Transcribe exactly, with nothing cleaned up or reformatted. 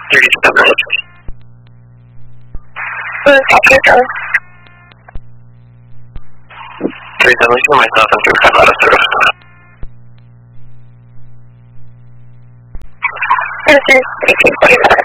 thirty-seven. thirty-seven. thirty-seven, let me see myself and thirty-five out of zero. This is eighteen forty-five.